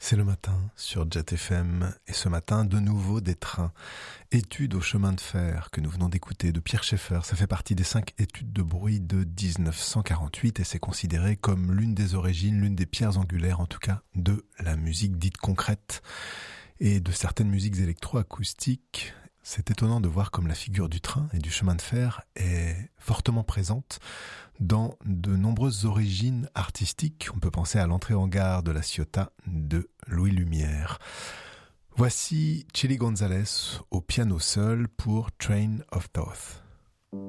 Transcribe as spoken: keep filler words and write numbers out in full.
C'est le matin sur Jet F M et ce matin de nouveau des trains. Étude au chemin de fer que nous venons d'écouter de Pierre Schaeffer. Ça fait partie des cinq études de bruit de dix-neuf cent quarante-huit et c'est considéré comme l'une des origines, l'une des pierres angulaires en tout cas de la musique dite concrète et de certaines musiques électroacoustiques. C'est étonnant de voir comme la figure du train et du chemin de fer est fortement présente dans de nombreuses origines artistiques. On peut penser à l'entrée en gare de la Ciotat de Louis Lumière. Voici Chili González au piano seul pour Train of Thought.